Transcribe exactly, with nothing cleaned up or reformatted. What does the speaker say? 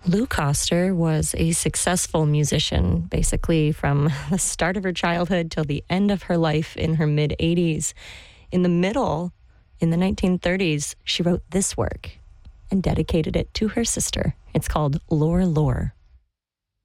Lou Coster was a successful musician, basically from the start of her childhood till the end of her life in her mid-eighties. In the middle, in the nineteen thirties, she wrote this work and dedicated it to her sister. It's called Lore Lore.